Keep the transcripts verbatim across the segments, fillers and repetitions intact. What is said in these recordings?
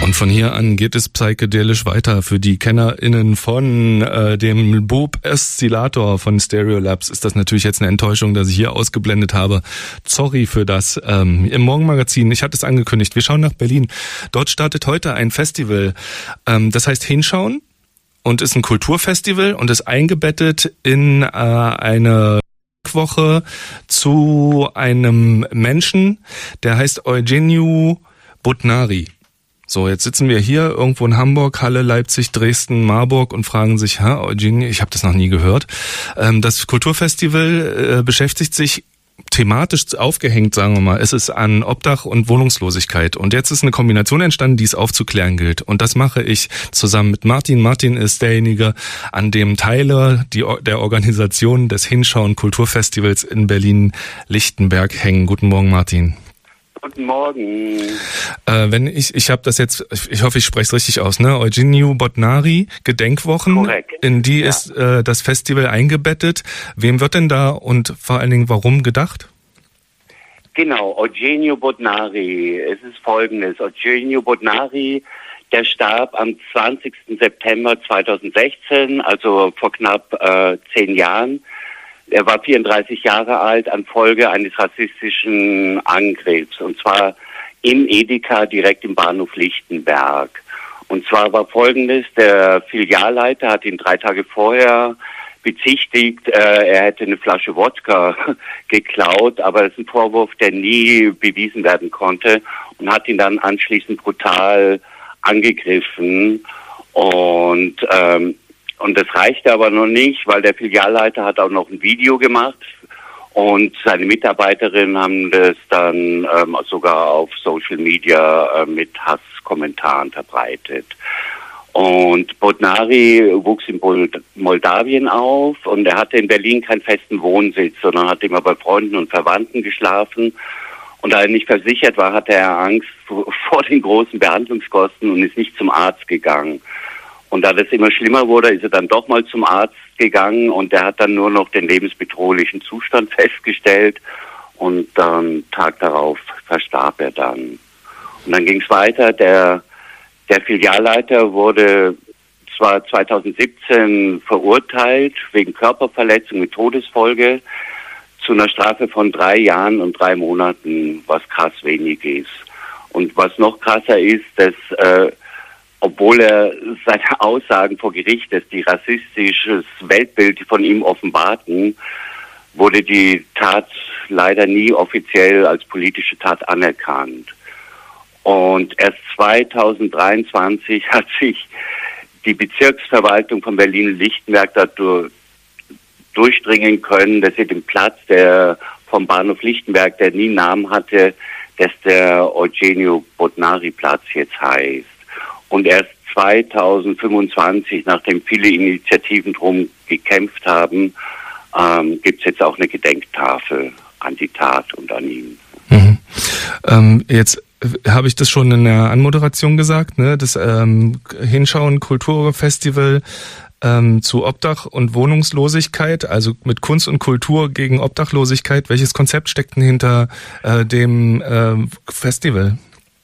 Und von hier an geht es psychedelisch weiter. Für die KennerInnen von äh, dem Bob Oszillator von Stereolabs ist das natürlich jetzt eine Enttäuschung, dass ich hier ausgeblendet habe. Sorry für das. Ähm, im Morgenmagazin, ich hatte es angekündigt, wir schauen nach Berlin. Dort startet heute ein Festival. Ähm, das heißt Hinschauen und ist ein Kulturfestival und ist eingebettet in äh, eine Woche zu einem Menschen, der heißt Eugeniu Bodnari. So, jetzt sitzen wir hier irgendwo in Hamburg, Halle, Leipzig, Dresden, Marburg und fragen sich, ha, Eugeniu, ich habe das noch nie gehört. Ähm, das Kulturfestival äh, beschäftigt sich thematisch aufgehängt, sagen wir mal, ist es an Obdach und Wohnungslosigkeit. Und jetzt ist eine Kombination entstanden, die es aufzuklären gilt. Und das mache ich zusammen mit Martin. Martin ist derjenige, an dem Teile die, der Organisation des Hinschauen Kulturfestivals in Berlin-Lichtenberg hängen. Guten Morgen, Martin. Guten Morgen. Äh, wenn ich, ich habe das jetzt, ich hoffe, ich spreche es richtig aus, ne? Eugeniu Bodnari, Gedenkwochen. Korrekt. In die ja. ist äh, das Festival eingebettet. Wem wird denn da und vor allen Dingen warum gedacht? Genau, Eugeniu Bodnari. Es ist folgendes. Eugeniu Bodnari, der starb am zwanzigsten September zweitausendsechzehn, also vor knapp äh, zehn Jahren. Er war vierunddreißig Jahre alt an Folge eines rassistischen Angriffs, und zwar im Edeka direkt im Bahnhof Lichtenberg. Und zwar war Folgendes: Der Filialleiter hat ihn drei Tage vorher bezichtigt, äh, er hätte eine Flasche Wodka geklaut, aber das ist ein Vorwurf, der nie bewiesen werden konnte, und hat ihn dann anschließend brutal angegriffen. Und ähm, Und das reichte aber noch nicht, weil der Filialleiter hat auch noch ein Video gemacht und seine Mitarbeiterinnen haben das dann ähm, sogar auf Social Media äh, mit Hasskommentaren verbreitet. Und Bodnari wuchs in Moldawien auf und er hatte in Berlin keinen festen Wohnsitz, sondern hat immer bei Freunden und Verwandten geschlafen. Und da er nicht versichert war, hatte er Angst vor den großen Behandlungskosten und ist nicht zum Arzt gegangen. Und da das immer schlimmer wurde, ist er dann doch mal zum Arzt gegangen und der hat dann nur noch den lebensbedrohlichen Zustand festgestellt und dann Tag darauf verstarb er dann. Und dann ging es weiter. Der, der Filialleiter wurde zwar zweitausendsiebzehn verurteilt wegen Körperverletzung mit Todesfolge zu einer Strafe von drei Jahren und drei Monaten, was krass wenig ist. Und was noch krasser ist, dass äh, obwohl er seine Aussagen vor Gericht, dass die rassistisches Weltbild von ihm offenbarten, wurde die Tat leider nie offiziell als politische Tat anerkannt. Und erst zweitausenddreiundzwanzig hat sich die Bezirksverwaltung von Berlin-Lichtenberg dadurch durchdringen können, dass sie den Platz, der vom Bahnhof Lichtenberg, der nie Namen hatte, dass der Eugeniu Bodnari Platz jetzt heißt. Und erst zweitausendfünfundzwanzig, nachdem viele Initiativen drum gekämpft haben, ähm, gibt es jetzt auch eine Gedenktafel an die Tat und an ihn. Mhm. Ähm, jetzt habe ich das schon in der Anmoderation gesagt, ne? Das ähm, Hinschauen Kulturfestival ähm, zu Obdach und Wohnungslosigkeit, also mit Kunst und Kultur gegen Obdachlosigkeit. Welches Konzept steckt denn hinter äh, dem äh, Festival?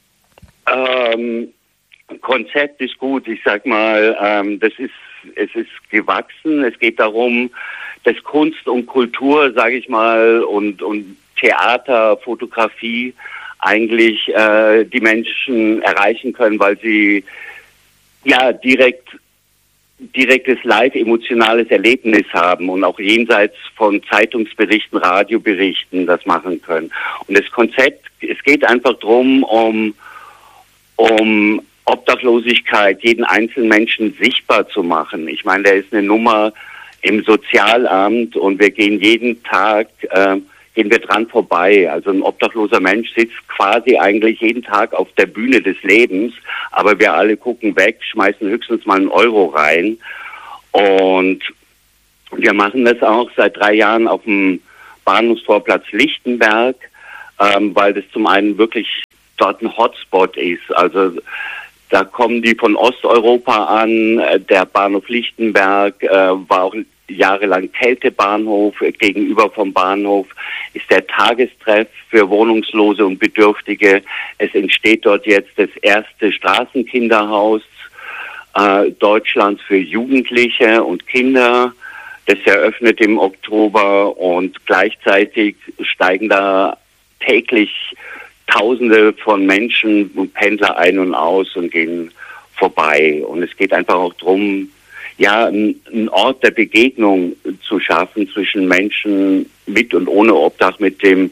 Ähm, Konzept ist gut. Ich sag mal, ähm, das ist, es ist gewachsen. Es geht darum, dass Kunst und Kultur, sage ich mal, und, und Theater, Fotografie eigentlich äh, die Menschen erreichen können, weil sie ja direkt direktes live-emotionales Erlebnis haben und auch jenseits von Zeitungsberichten, Radioberichten das machen können. Und das Konzept, es geht einfach drum, um um Obdachlosigkeit, jeden einzelnen Menschen sichtbar zu machen. Ich meine, der ist eine Nummer im Sozialamt und wir gehen jeden Tag, äh, gehen wir dran vorbei. Also ein obdachloser Mensch sitzt quasi eigentlich jeden Tag auf der Bühne des Lebens, aber wir alle gucken weg, schmeißen höchstens mal einen Euro rein. Und wir machen das auch seit drei Jahren auf dem Bahnhofsvorplatz Lichtenberg, ähm, weil das zum einen wirklich dort ein Hotspot ist. Also da kommen die von Osteuropa an. Der Bahnhof Lichtenberg äh, war auch jahrelang Kältebahnhof. Gegenüber vom Bahnhof ist der Tagestreff für Wohnungslose und Bedürftige. Es entsteht dort jetzt das erste Straßenkinderhaus äh, Deutschlands für Jugendliche und Kinder. Das eröffnet im Oktober und gleichzeitig steigen da täglich Tausende von Menschen und Pendler ein und aus und gehen vorbei. Und es geht einfach auch darum, ja, einen Ort der Begegnung zu schaffen zwischen Menschen mit und ohne Obdach mit dem,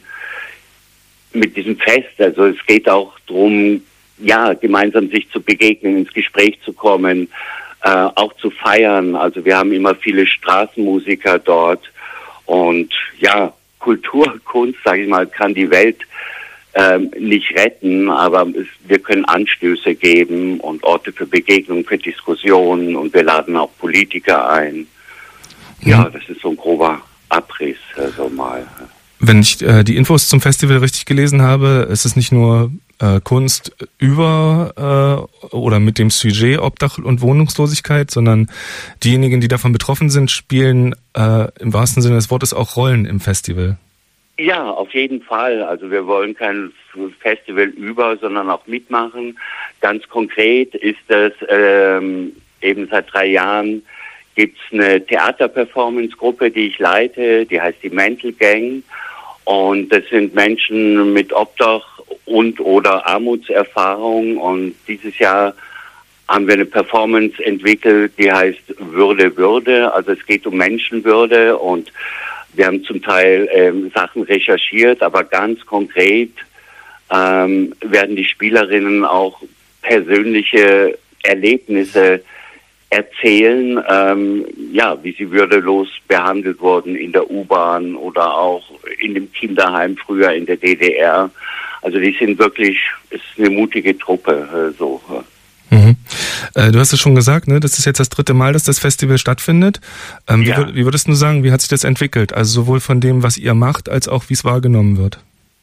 mit diesem Fest. Also es geht auch darum, ja, gemeinsam sich zu begegnen, ins Gespräch zu kommen, äh, auch zu feiern. Also wir haben immer viele Straßenmusiker dort und ja, Kultur, Kunst, sage ich mal, kann die Welt ähm, nicht retten, aber es, wir können Anstöße geben und Orte für Begegnung, für Diskussionen und wir laden auch Politiker ein. Mhm. Ja, das ist so ein grober Abriss, also mal. Wenn ich äh, die Infos zum Festival richtig gelesen habe, ist es nicht nur äh, Kunst über äh, oder mit dem Sujet Obdach und Wohnungslosigkeit, sondern diejenigen, die davon betroffen sind, spielen äh, im wahrsten Sinne des Wortes auch Rollen im Festival. Ja, auf jeden Fall. Also wir wollen kein Festival über, sondern auch mitmachen. Ganz konkret ist es ähm, eben seit drei Jahren gibt's eine Theaterperformance-Gruppe, die ich leite, die heißt die Mental Gang. Und das sind Menschen mit Obdach und oder Armutserfahrung. Und dieses Jahr haben wir eine Performance entwickelt, die heißt Würde, Würde. Also es geht um Menschenwürde und wir haben zum Teil ähm, Sachen recherchiert, aber ganz konkret ähm, werden die Spielerinnen auch persönliche Erlebnisse erzählen, ähm, ja, wie sie würdelos behandelt wurden in der U-Bahn oder auch in dem Kinderheim früher in der D D R. Also die sind wirklich, es ist eine mutige Truppe, äh, so. Mhm. Äh, du hast es schon gesagt, ne? Das ist jetzt das dritte Mal, dass das Festival stattfindet. Ähm, ja. wie, wie würdest du sagen, wie hat sich das entwickelt? Also sowohl von dem, was ihr macht, als auch wie es wahrgenommen wird?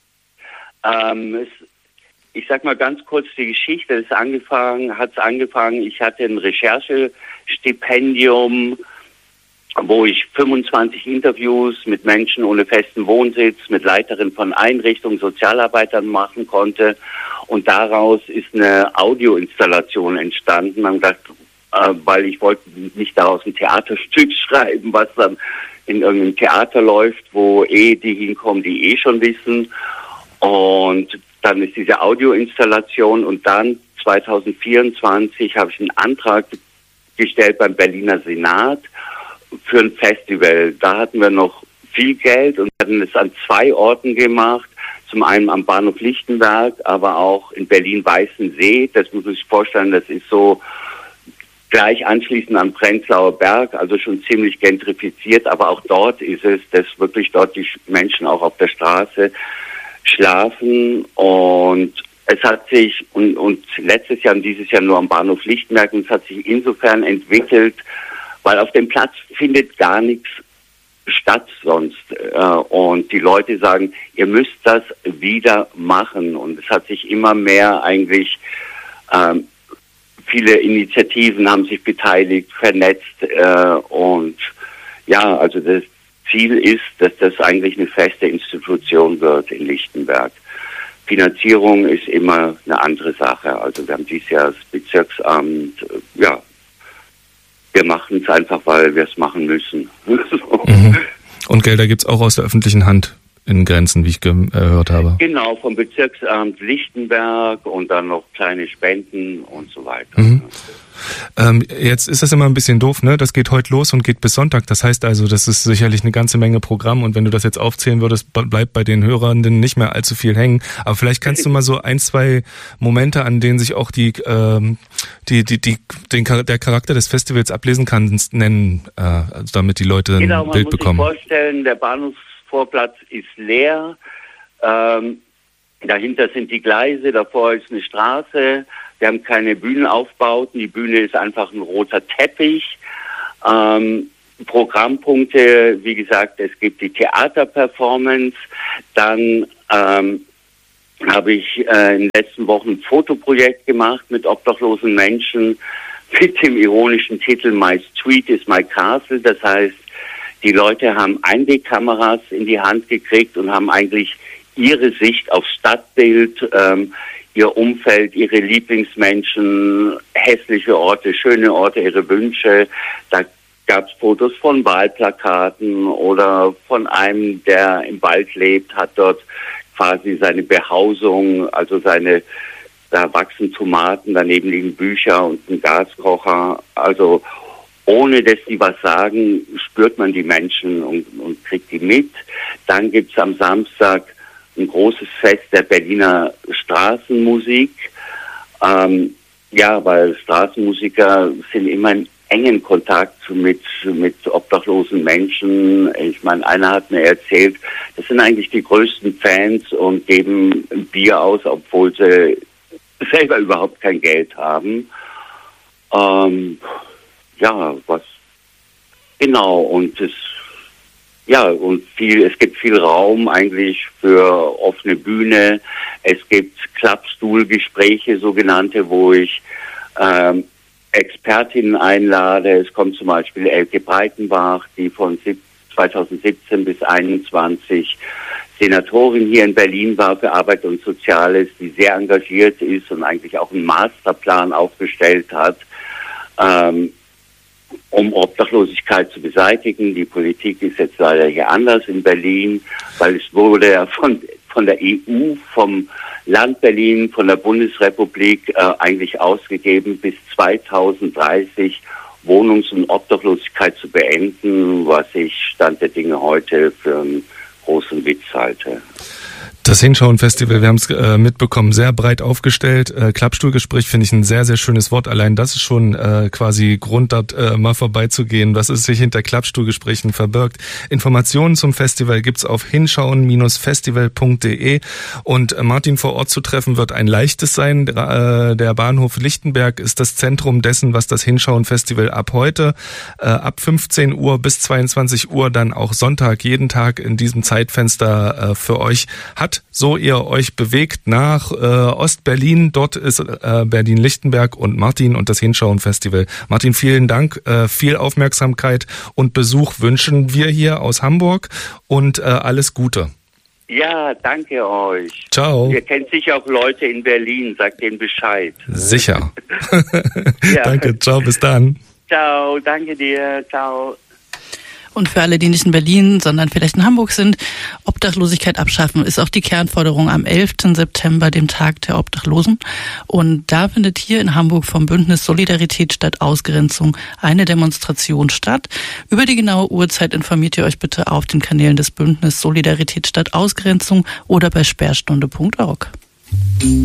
Ähm, es, ich sag mal ganz kurz die Geschichte. Es angefangen, hat's angefangen. Ich hatte ein Recherchestipendium, wo ich fünfundzwanzig Interviews mit Menschen ohne festen Wohnsitz, mit Leiterinnen von Einrichtungen, Sozialarbeitern machen konnte. Und daraus ist eine Audioinstallation entstanden. Man gedacht, äh, weil ich wollte nicht daraus ein Theaterstück schreiben, was dann in irgendeinem Theater läuft, wo eh die hinkommen, die eh schon wissen. Und dann ist diese Audioinstallation und dann zwanzig vierundzwanzig habe ich einen Antrag gestellt beim Berliner Senat für ein Festival. Da hatten wir noch viel Geld und hatten es an zwei Orten gemacht. Zum einen am Bahnhof Lichtenberg, aber auch in Berlin-Weißensee. Das muss man sich vorstellen, das ist so gleich anschließend am Prenzlauer Berg, also schon ziemlich gentrifiziert. Aber auch dort ist es, dass wirklich dort die Menschen auch auf der Straße schlafen. Und es hat sich, und, und letztes Jahr und dieses Jahr nur am Bahnhof Lichtenberg, und es hat sich insofern entwickelt, weil auf dem Platz findet gar nichts statt sonst. Und die Leute sagen, ihr müsst das wieder machen. Und es hat sich immer mehr eigentlich, ähm, viele Initiativen haben sich beteiligt, vernetzt. Äh, und ja, also das Ziel ist, dass das eigentlich eine feste Institution wird in Lichtenberg. Finanzierung ist immer eine andere Sache. Also wir haben dieses Jahr das Bezirksamt, ja, wir machen es einfach, weil wir es machen müssen. Mhm. Und Gelder gibt es auch aus der öffentlichen Hand in Grenzen, wie ich gehört habe. Genau, vom Bezirksamt Lichtenberg und dann noch kleine Spenden und so weiter. Mhm. Ähm, jetzt ist das immer ein bisschen doof, ne? Das geht heute los und geht bis Sonntag. Das heißt also, das ist sicherlich eine ganze Menge Programm und wenn du das jetzt aufzählen würdest, bleibt bei den Hörenden nicht mehr allzu viel hängen. Aber vielleicht kannst du mal so ein, zwei Momente, an denen sich auch die, ähm, die, die, die, den, der Charakter des Festivals ablesen kann, nennen, äh, also damit die Leute ein genau, man Bild muss bekommen. Sich vorstellen, der Bahnhofsvorplatz ist leer. Ähm, dahinter sind die Gleise, davor ist eine Straße. Wir haben keine Bühnenaufbauten. Die Bühne ist einfach ein roter Teppich. Ähm, Programmpunkte, wie gesagt, es gibt die Theaterperformance. Dann ähm, habe ich äh, in den letzten Wochen ein Fotoprojekt gemacht mit obdachlosen Menschen mit dem ironischen Titel My Street is my Castle. Das heißt, Die Leute haben Einwegkameras in die Hand gekriegt und haben eigentlich ihre Sicht aufs Stadtbild, ähm, ihr Umfeld, ihre Lieblingsmenschen, hässliche Orte, schöne Orte, ihre Wünsche. Da gab es Fotos von Wahlplakaten oder von einem, der im Wald lebt, hat dort quasi seine Behausung, also seine, da wachsen Tomaten, daneben liegen Bücher und ein Gaskocher. Also ohne dass die was sagen, spürt man die Menschen und, und kriegt die mit. Dann gibt's am Samstag ein großes Fest der Berliner Straßenmusik. Ähm, ja, weil Straßenmusiker sind immer in engen Kontakt mit, mit obdachlosen Menschen. Ich meine, einer hat mir erzählt, das sind eigentlich die größten Fans und geben Bier aus, obwohl sie selber überhaupt kein Geld haben. Ähm, ja, was, genau, und es, ja, und viel, es gibt viel Raum eigentlich für offene Bühne. Es gibt Klappstuhlgespräche, sogenannte, wo ich, ähm, Expertinnen einlade. Es kommt zum Beispiel Elke Breitenbach, die von zweitausendsiebzehn bis einundzwanzig Senatorin hier in Berlin war für Arbeit und Soziales, die sehr engagiert ist und eigentlich auch einen Masterplan aufgestellt hat, ähm, um Obdachlosigkeit zu beseitigen. Die Politik ist jetzt leider hier anders in Berlin, weil es wurde ja von, von der E U, vom Land Berlin, von der Bundesrepublik äh, eigentlich ausgegeben, bis zweitausenddreißig Wohnungs- und Obdachlosigkeit zu beenden, was ich Stand der Dinge heute für einen großen Witz halte. Das Hinschauen-Festival, wir haben es äh, mitbekommen, sehr breit aufgestellt. Äh, Klappstuhlgespräch finde ich ein sehr, sehr schönes Wort. Allein das ist schon äh, quasi Grund, dort äh, mal vorbeizugehen, was es sich hinter Klappstuhlgesprächen verbirgt. Informationen zum Festival gibt's auf hinschauen Bindestrich festival Punkt de und äh, Martin vor Ort zu treffen wird ein leichtes sein. Äh, der Bahnhof Lichtenberg ist das Zentrum dessen, was das Hinschauen-Festival ab heute, äh, ab fünfzehn Uhr bis zweiundzwanzig Uhr, dann auch Sonntag, jeden Tag in diesem Zeitfenster äh, für euch hat. So ihr euch bewegt nach äh, Ostberlin, dort ist äh, Berlin-Lichtenberg und Martin und das Hinschauen-Festival. Martin, vielen Dank, äh, viel Aufmerksamkeit und Besuch wünschen wir hier aus Hamburg und äh, alles Gute. Ja, danke euch. Ciao. Ihr kennt sicher auch Leute in Berlin, sagt denen Bescheid. Sicher. Ja. Danke, ciao, bis dann. Ciao, danke dir, ciao. Und für alle, die nicht in Berlin, sondern vielleicht in Hamburg sind, Obdachlosigkeit abschaffen ist auch die Kernforderung am elften September, dem Tag der Obdachlosen. Und da findet hier in Hamburg vom Bündnis Solidarität statt Ausgrenzung eine Demonstration statt. Über die genaue Uhrzeit informiert ihr euch bitte auf den Kanälen des Bündnis Solidarität statt Ausgrenzung oder bei sperrstunde Punkt org.